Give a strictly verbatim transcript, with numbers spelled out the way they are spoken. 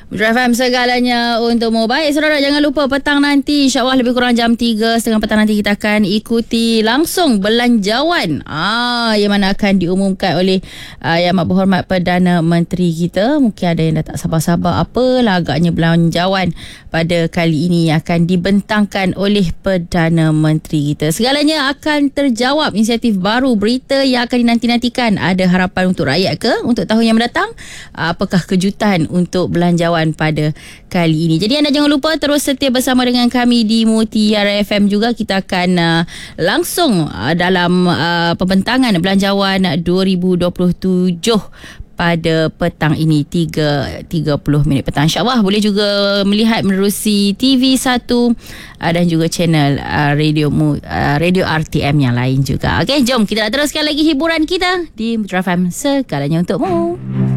Drive F M segalanya untukmu. Baik saudara, jangan lupa petang nanti insya-Allah lebih kurang jam tiga setengah petang nanti kita akan ikuti langsung belanjawan ah yang mana akan diumumkan oleh uh, Yang Amat Berhormat Perdana Menteri kita. Mungkin ada yang dah tak sabar-sabar apalah agaknya belanjawan pada kali ini yang akan dibentangkan oleh Perdana Menteri kita. Segalanya akan terjawab, inisiatif baru, berita yang akan dinanti-nantikan. Ada harapan untuk rakyat ke untuk tahun yang mendatang? Apakah kejutan untuk belanjawan pada kali ini? Jadi anda jangan lupa terus setia bersama dengan kami di Mutiara F M juga. Kita akan uh, langsung uh, dalam uh, pembentangan belanjawan dua ribu dua puluh tujuh pada petang ini tiga tiga puluh minit petang. InsyaAllah boleh juga melihat menerusi T V satu uh, dan juga channel uh, radio uh, radio R T M yang lain juga. Okey, jom kita nak teruskan lagi hiburan kita di Mutiara F M segalanya untukmu.